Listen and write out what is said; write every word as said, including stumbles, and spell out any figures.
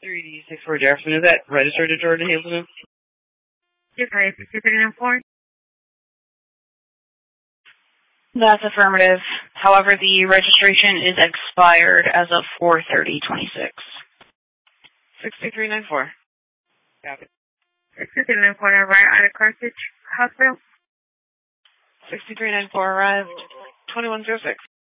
three D six four Jefferson, is that registered to Jordan Hazleton? Yes, sorry, six three nine four. That's affirmative. However, the registration is expired as of four thirty twenty-six. six two three nine four. Copy. six two three nine four, right out of Carthage Hospital. six two three nine four arrived, twenty-one oh six.